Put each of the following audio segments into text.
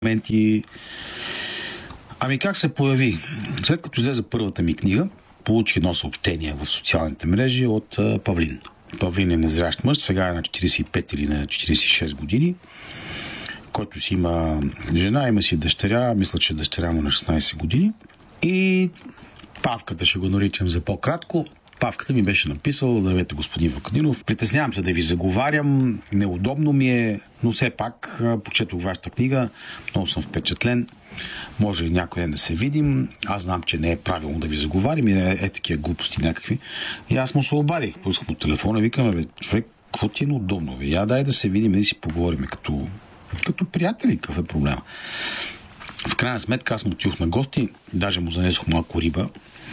моменти. Ами как се появи? След като излезе първата ми книга, получих едно съобщение в социалните мрежи от Павлин. Павлин е незрящ мъж, сега е на 45 или на 46 години, който си има жена, има си дъщеря, мисля, че дъщеря му на 16 години. И Павката, ще го наричам за по-кратко, Павката ми беше написал: здравейте, господин Вукадинов, притеснявам се да ви заговарям, неудобно ми е, но все пак прочетох вашата книга, много съм впечатлен, може ли някой ден да се видим, аз знам, че не е правилно да ви заговарям и такива глупости някакви. И аз му се обадих, пусках му телефона, викаме: човек, какво ти е неудобно? Я дай да се видим и да си поговорим като приятели, какъв е проблема. В крайна сметка аз му отидох на гости, даже му занесох малко риба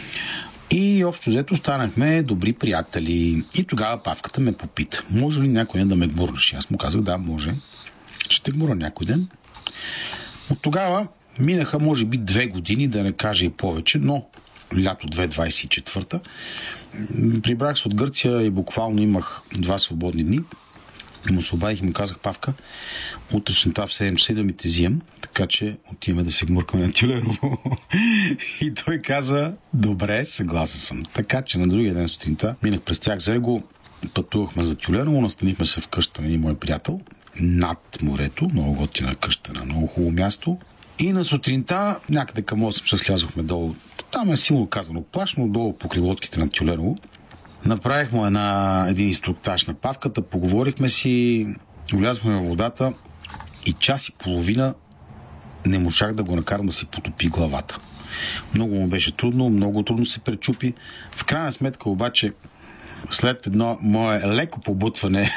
и общо взето станахме добри приятели. И тогава Павката ме попита: може ли някой ден да ме гмурнеш? Аз му казах: да, може. Ще гмурна някой ден. От тогава минаха може би 2 години, да не кажа и повече, но лято 2024 прибрах се от Гърция и буквално имах 2 свободни дни. Му се обадих и му казах: Павка, утре сутринта в 7 часа да ми те взимам, така че отиваме да се гмуркаме на Тюленово. И той каза: добре, съгласен съм. Така че на другия ден сутринта минах през тях за его, пътувахме за Тюленово, настанихме се в къща на един мой приятел над морето, много готина къща на много хубаво място. И на сутринта, някъде към 8 часа слязохме долу. Там е силно казано плашно, долу по крилотките на Тюленово. Направихме един инструктаж на Павката, поговорихме си, влязохме във водата и час и половина не можах да го накарам да си потопи главата. Много му беше трудно, много трудно се пречупи. В крайна сметка обаче, след едно мое леко побутване,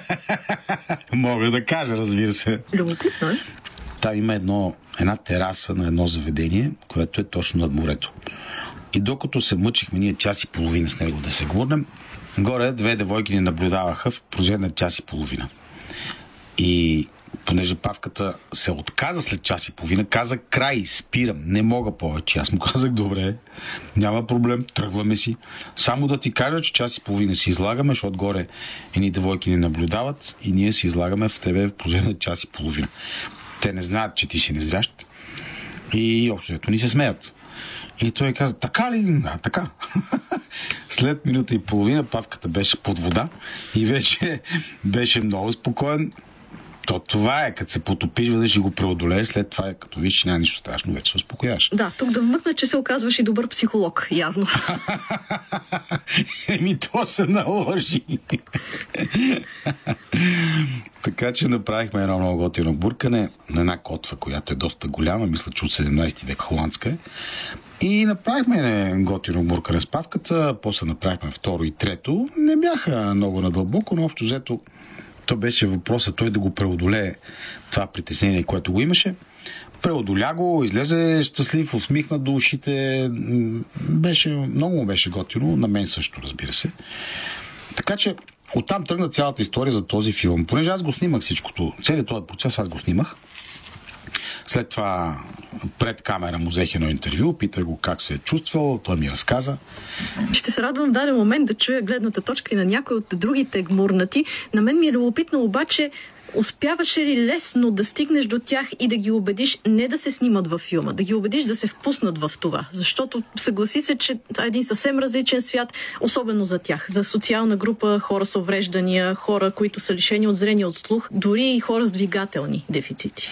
мога да кажа, разбира се. Любопитно е. Там има една тераса на едно заведение, което е точно над морето. И докато се мъчихме ние час и половина с него да се гмурнем, горе 2 девойки ни наблюдаваха в продължение на час и половина. И понеже Павката се отказа след час и половина, каза: край, спирам, не мога повече. Аз му казах: добре, няма проблем, тръгваме си. Само да ти кажа, че час и половина си излагаме, защото горе едни девойки ни наблюдават и ние си излагаме в тебе в продължение на час и половина. Те не знаят, че ти си незрящ и общото ни се смеят. И той каза: така ли? Да, така. След минута и половина Павката беше под вода и вече беше много спокоен. Това е, като се потопиш, веднъж и го преодолееш, след това като виж, че няма нищо страшно, вече се успокояваш. Да, тук да вмъкна, че се оказваш и добър психолог, явно. То се наложи. Така че направихме едно много готино буркане на една котва, която е доста голяма, мисля, че от 17 век, холандска е. И направихме готино буркане с Павката, после направихме второ и трето. Не бяха много надълбоко, но общо взето то беше въпросът той да го преодолее това притеснение, което го имаше. Преодоля го, излезе щастлив, усмихнат до ушите. Много му беше готино, на мен също, разбира се. Така че оттам тръгна цялата история за този филм. Понеже аз го снимах всичкото, целият този процес аз го снимах. След това пред камера му взех едно интервю, питах го как се е чувствал, той ми разказа. Ще се радвам в даден момент да чуя гледната точка и на някой от другите гмурнати. На мен ми е любопитно обаче, успяваше ли лесно да стигнеш до тях и да ги убедиш не да се снимат във филма, да ги убедиш да се впуснат в това? Защото съгласи се, че това е един съвсем различен свят, особено за тях, за социална група, хора с увреждания, хора, които са лишени от зрение, от слух, дори и хора с двигателни дефицити.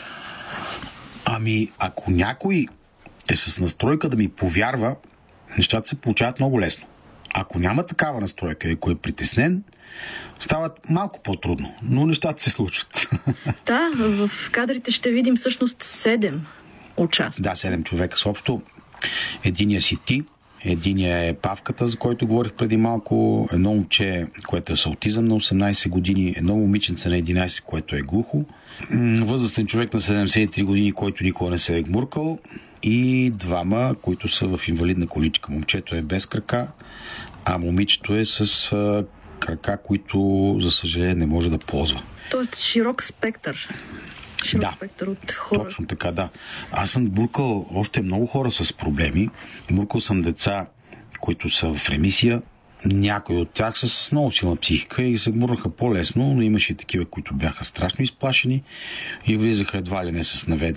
Ами, ако някой е с настройка да ми повярва, нещата се получават много лесно. Ако няма такава настройка и ако е притеснен, стават малко по-трудно, но нещата се случват. Да, в кадрите ще видим всъщност 7 участници. Да, 7 човека съобщо. Единия си ти, единия е Павката, за който говорих преди малко, едно момче, което е с аутизъм на 18 години, едно момиченце на 11, което е глухо, възрастен човек на 73 години, който никога не се е гмуркал, и 2, които са в инвалидна количка. Момчето е без крака, а момичето е с крака, които, за съжаление, не може да ползва. Тоест широк спектър. Спектър от хора. Точно така, да. Аз съм буркал още много хора с проблеми. Буркал съм деца, които са в ремисия, Някои от тях са с много силна психика и се гмурнаха по-лесно, но имаше и такива, които бяха страшно изплашени и влизаха едва ли не с наведени